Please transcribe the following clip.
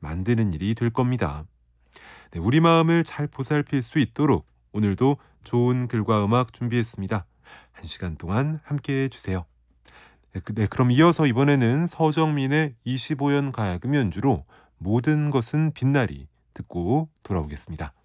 만드는 일이 될 겁니다. 네, 우리 마음을 잘 보살필 수 있도록 오늘도 좋은 글과 음악 준비했습니다. 1시간 동안 함께해 주세요. 네, 그럼 이어서 이번에는 서정민의 25연 가야금 연주로 모든 것은 빛나리 듣고 돌아오겠습니다.